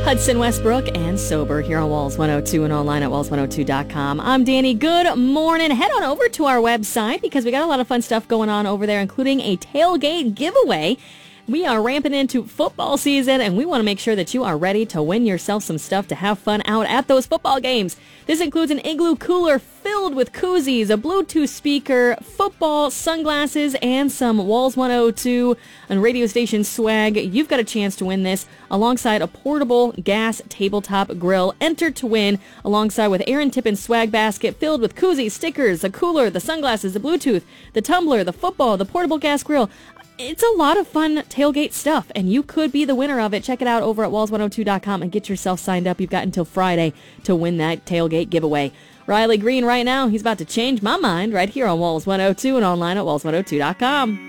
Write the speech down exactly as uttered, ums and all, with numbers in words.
Hudson Westbrook and Sober here on Walls one oh two and online at walls one oh two dot com. I'm Danny. Good morning. Head on over to our website because we got a lot of fun stuff going on over there, including a tailgate giveaway. We are ramping into football season, and we want to make sure that you are ready to win yourself some stuff to have fun out at those football games. This includes an Igloo cooler filled with koozies, a Bluetooth speaker, football, sunglasses, and some Walls one oh two and radio station swag. You've got a chance to win this alongside a portable gas tabletop grill. Enter to win alongside with Aaron Tippin's swag basket filled with koozies, stickers, a cooler, the sunglasses, the Bluetooth, the tumbler, the football, the portable gas grill. It's a lot of fun tailgate stuff, and you could be the winner of it. Check it out over at walls one oh two dot com and get yourself signed up. You've got until Friday to win that tailgate giveaway. Riley Green right now, he's about to change my mind right here on Walls one oh two and online at walls one oh two dot com.